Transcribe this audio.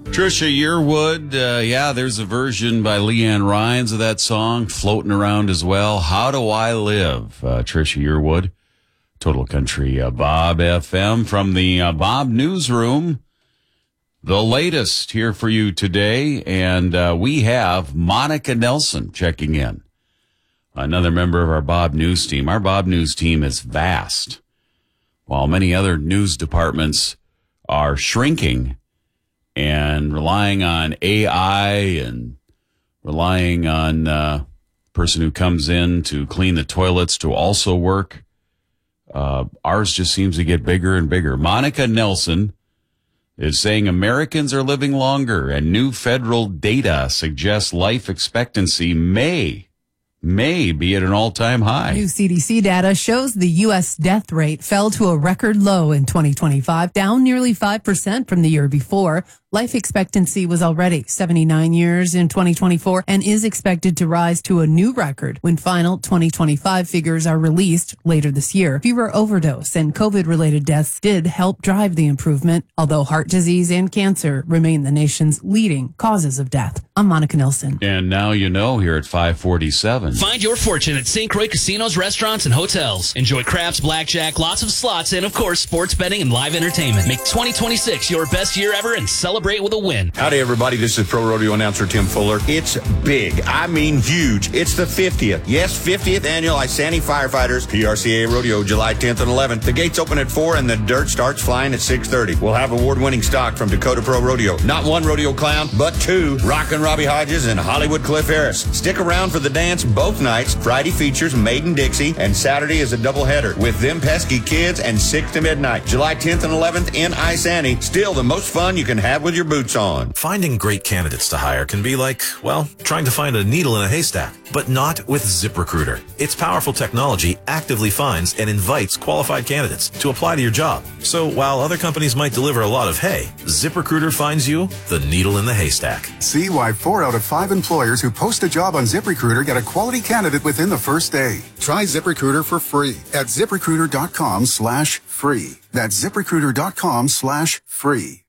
Trisha Yearwood, there's a version by Leanne Rhymes of that song floating around as well. How Do I Live? Trisha Yearwood, Total Country Bob FM from the Bob Newsroom. The latest here for you today, and we have Monica Nelson checking in. Another member of our Bob News team. Our Bob News team is vast. While many other news departments are shrinking and relying on AI and relying on a person who comes in to clean the toilets to also work, ours just seems to get bigger and bigger. Monica Nelson is saying Americans are living longer, and new federal data suggests life expectancy may be at an all-time high. New CDC data shows the U.S. death rate fell to a record low in 2025, down nearly 5% from the year before. Life expectancy was already 79 years in 2024 and is expected to rise to a new record when final 2025 figures are released later this year. Fewer overdose and COVID-related deaths did help drive the improvement, although heart disease and cancer remain the nation's leading causes of death. I'm Monica Nelson. And now you know here at 547. Find your fortune at St. Croix casinos, restaurants, and hotels. Enjoy craps, blackjack, lots of slots, and, of course, sports betting and live entertainment. Make 2026 your best year ever and celebrate with a win. Howdy, everybody. This is Pro Rodeo announcer Tim Fuller. It's big. I mean huge. It's the 50th. Yes, 50th annual Isanti Firefighters PRCA Rodeo, July 10th and 11th. The gates open at 4 and the dirt starts flying at 6:30. We'll have award-winning stock from Dakota Pro Rodeo. Not one rodeo clown, but two. Rockin' Robbie Hodges and Hollywood Cliff Harris. Stick around for the dance both nights. Friday features Maiden Dixie, and Saturday is a doubleheader with Them Pesky Kids and 6 to midnight. July 10th and 11th in Isanti. Still the most fun you can have with your boots on. Finding great candidates to hire can be like, well, trying to find a needle in a haystack, but not with ZipRecruiter. Its powerful technology actively finds and invites qualified candidates to apply to your job. So while other companies might deliver a lot of hay, ZipRecruiter finds you the needle in the haystack. See why 4 out of 5 employers who post a job on ZipRecruiter get a quality candidate within the first day. Try ZipRecruiter for free at ZipRecruiter.com/free. That's ZipRecruiter.com/free.